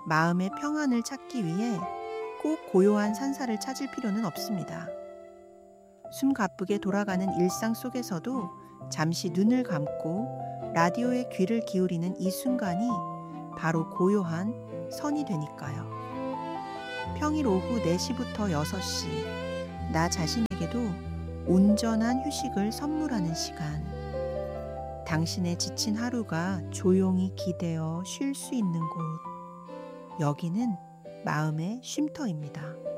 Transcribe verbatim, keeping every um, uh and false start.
마음의 평안을 찾기 위해 꼭 고요한 산사를 찾을 필요는 없습니다. 숨 가쁘게 돌아가는 일상 속에서도 잠시 눈을 감고 라디오에 귀를 기울이는 이 순간이 바로 고요한 선이 되니까요. 평일 오후 네 시부터 여섯 시, 나 자신에게도 온전한 휴식을 선물하는 시간. 당신의 지친 하루가 조용히 기대어 쉴 수 있는 곳. 여기는 마음의 쉼터입니다.